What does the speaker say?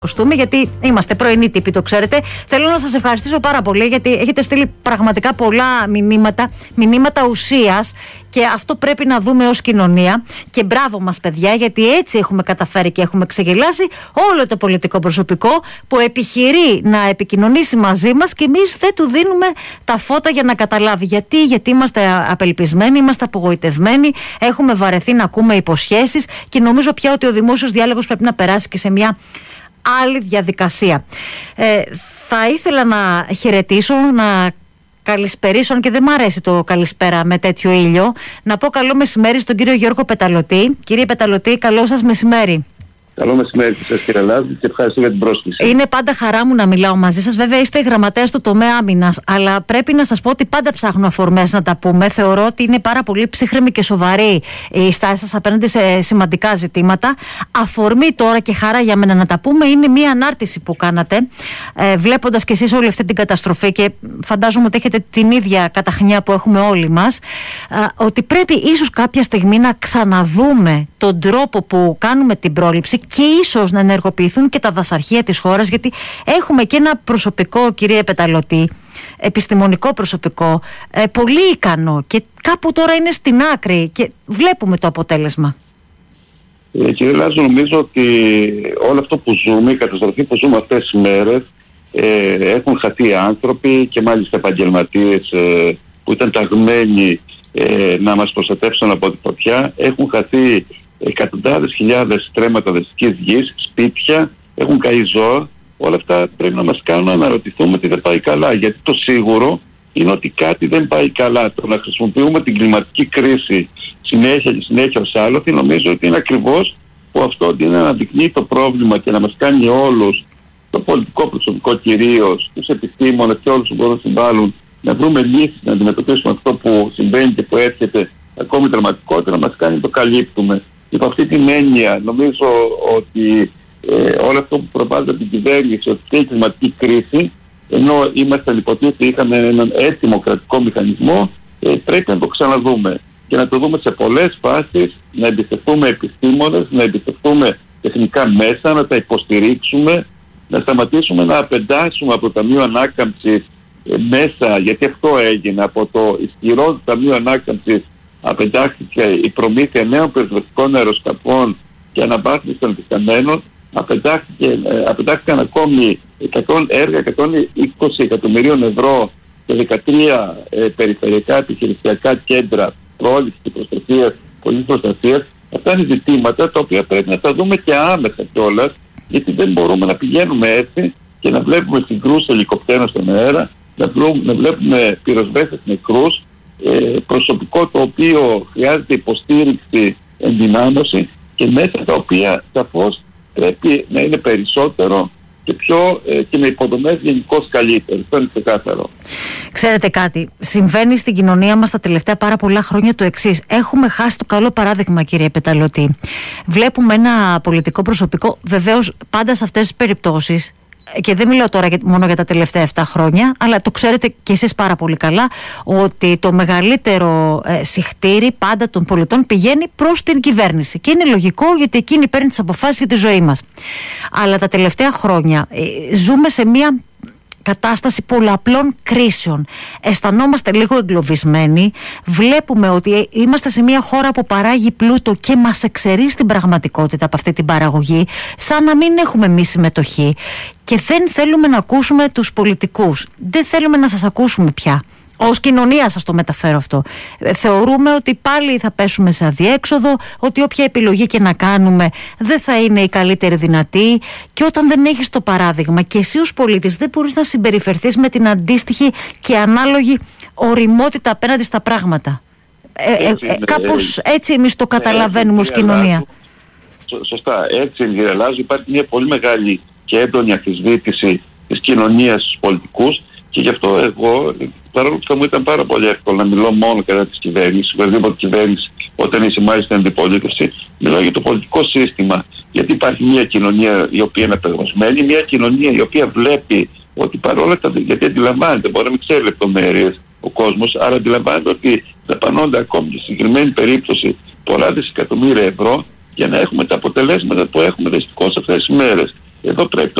Γιατί είμαστε πρωινοί τύποι, το ξέρετε. Θέλω να σας ευχαριστήσω πάρα πολύ, γιατί έχετε στείλει πραγματικά πολλά μηνύματα ουσίας, και αυτό πρέπει να δούμε ως κοινωνία. Και μπράβο μας, παιδιά, γιατί έτσι έχουμε καταφέρει και έχουμε ξεγελάσει όλο το πολιτικό προσωπικό που επιχειρεί να επικοινωνήσει μαζί μας και εμείς δεν του δίνουμε τα φώτα για να καταλάβει. Γιατί είμαστε απελπισμένοι, είμαστε απογοητευμένοι, έχουμε βαρεθεί να ακούμε υποσχέσεις, και νομίζω πια ότι ο δημόσιος διάλογος πρέπει να περάσει και σε μια άλλη διαδικασία. Θα ήθελα να χαιρετήσω, να καλησπερίσω, και δεν μ' αρέσει το καλησπέρα με τέτοιο ήλιο, να πω καλό μεσημέρι στον κύριο Γιώργο Πεταλωτή. Κύριε Πεταλωτή, καλό σας μεσημέρι. Καλό μεσημέρι σας, κύριε Λάζη, και ευχαριστώ για την πρόσκληση. Είναι πάντα χαρά μου να μιλάω μαζί σας. Βέβαια, είστε γραμματέας στο τομέα άμυνας, αλλά πρέπει να σας πω ότι πάντα ψάχνω αφορμές να τα πούμε. Θεωρώ ότι είναι πάρα πολύ ψύχρεμη και σοβαρή η στάση σας απέναντι σε σημαντικά ζητήματα. Αφορμή τώρα, και χαρά για μένα να τα πούμε, είναι μια ανάρτηση που κάνατε, βλέποντας κι εσείς όλη αυτή την καταστροφή, και φαντάζομαι ότι έχετε την ίδια καταχνιά που έχουμε όλοι μας, ότι πρέπει ίσως κάποια στιγμή να ξαναδούμε τον τρόπο που κάνουμε την πρόληψη, και ίσως να ενεργοποιηθούν και τα δασαρχεία της χώρας, γιατί έχουμε και ένα προσωπικό, κύριε Πεταλωτή, επιστημονικό προσωπικό, πολύ ικανό, και κάπου τώρα είναι στην άκρη και βλέπουμε το αποτέλεσμα. Κύριε Λάζο, νομίζω ότι όλο αυτό που ζούμε, η καταστροφή που ζούμε αυτές τις μέρες, έχουν χαθεί άνθρωποι, και μάλιστα επαγγελματίες που ήταν ταγμένοι να μας προστατεύσουν από την φωτιά. Έχουν χαθεί εκατοντάδες χιλιάδες στρέμματα δασικής γης, σπίτια, έχουν καεί ζώα. Όλα αυτά πρέπει να μας κάνουν να αναρωτηθούμε ότι δεν πάει καλά. Γιατί το σίγουρο είναι ότι κάτι δεν πάει καλά. Το να χρησιμοποιούμε την κλιματική κρίση συνέχεια ως άλοθη, νομίζω ότι είναι ακριβώς που αυτό αντί να αναδεικνύει το πρόβλημα και να μας κάνει όλους, το πολιτικό προσωπικό κυρίως, τους επιστήμονες και όλους που μπορούν να συμβάλλουν, να βρούμε λύσεις, να αντιμετωπίσουμε αυτό που συμβαίνει και που έρχεται ακόμη δραματικότερα, μας κάνει να το καλύπτουμε. Υπό αυτή την έννοια, νομίζω ότι όλο αυτό που προβάλλεται από την κυβέρνηση, ότι και η κλιματική κρίση, ενώ είμαστε υποτίθεται είχαμε έναν έτοιμο κρατικό μηχανισμό, πρέπει να το ξαναδούμε και να το δούμε σε πολλές φάσεις, να εμπιστευτούμε επιστήμονες, να εμπιστευτούμε τεχνικά μέσα, να τα υποστηρίξουμε, να σταματήσουμε να απεντάσουμε από το Ταμείο Ανάκαμψης μέσα, γιατί αυτό έγινε, από το ισχυρό Ταμείο Ανάκαμψης απεντάχθηκε η προμήθεια νέων πυροσβεστικών αεροσκαφών και αναβάθμιση των υφισταμένων, απεντάχθηκαν ακόμη έργα 120 εκατομμυρίων ευρώ σε 13 περιφερειακά επιχειρησιακά κέντρα πρόληψης και προστασίας, πολιτικής προστασίας. Αυτά είναι ζητήματα τα οποία πρέπει να τα δούμε και άμεσα κιόλας, γιατί δεν μπορούμε να πηγαίνουμε έτσι και να βλέπουμε συγκρούσεις ελικοπτέρων στον αέρα, να βλέπουμε πυροσβέστες νεκρούς, προσωπικό το οποίο χρειάζεται υποστήριξη, ενδυνάμωση, και μέσα τα οποία σαφώς πρέπει να είναι περισσότερο και πιο και με υποδομές γενικώς καλύτερες. Αυτό είναι ξεκάθαρο. Ξέρετε κάτι, συμβαίνει στην κοινωνία μας τα τελευταία πάρα πολλά χρόνια το εξής. Έχουμε χάσει το καλό παράδειγμα, κύριε Πεταλωτή. Βλέπουμε ένα πολιτικό προσωπικό, βεβαίως πάντα σε αυτές τις περιπτώσεις, και δεν μιλάω τώρα μόνο για τα τελευταία 7 χρόνια, αλλά το ξέρετε και εσείς πάρα πολύ καλά, ότι το μεγαλύτερο συχτήρι πάντα των πολιτών πηγαίνει προς την κυβέρνηση. Και είναι λογικό, γιατί εκείνη παίρνει τις αποφάσεις για τη ζωή μας. Αλλά τα τελευταία χρόνια ζούμε σε μια κατάσταση πολλαπλών κρίσεων. Αισθανόμαστε λίγο εγκλωβισμένοι. Βλέπουμε ότι είμαστε σε μια χώρα που παράγει πλούτο και μας εξαιρεί στην πραγματικότητα από αυτή την παραγωγή, σαν να μην έχουμε εμείς συμμετοχή. Και δεν θέλουμε να ακούσουμε τους πολιτικούς. Δεν θέλουμε να σας ακούσουμε πια. Ως κοινωνία σας το μεταφέρω αυτό. Θεωρούμε ότι πάλι θα πέσουμε σε αδιέξοδο, ότι όποια επιλογή και να κάνουμε δεν θα είναι η καλύτερη δυνατή, και όταν δεν έχεις το παράδειγμα και εσύ ως πολίτης δεν μπορείς να συμπεριφερθείς με την αντίστοιχη και ανάλογη οριμότητα απέναντι στα πράγματα. Κάπως έτσι εμείς το καταλαβαίνουμε ως κοινωνία. Σωστά, έτσι κύριε Λάζου, υπάρχει μια πολύ μεγάλη και έντονη αμφισβήτηση της κοινωνίας στους πολιτικούς, και γι' αυτό εγώ, παρόλο που θα μου ήταν πάρα πολύ εύκολο να μιλώ μόνο κατά της κυβέρνησης, οποιαδήποτε κυβέρνηση, όταν είσαι μάλιστα αντιπολίτευση, μιλάω για το πολιτικό σύστημα. Γιατί υπάρχει μια κοινωνία η οποία είναι απεγνωσμένη, μια κοινωνία η οποία βλέπει ότι παρόλα αυτά, γιατί αντιλαμβάνεται, μπορεί να μην ξέρει λεπτομέρειες ο κόσμος, άρα αντιλαμβάνεται ότι δαπανώνται ακόμη και στη συγκεκριμένη περίπτωση πολλά δισεκατομμύρια ευρώ για να έχουμε τα αποτελέσματα που έχουμε δυστυχώς αυτές τις μέρες. Εδώ πρέπει